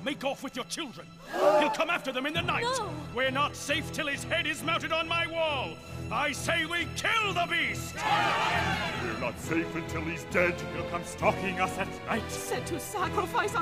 make off with your children. He'll come after them in the night. No. We're not safe till his head is mounted on my wall. I say we kill the beast! We're not safe until he's dead. He'll come stalking us at night. Said to sacrifice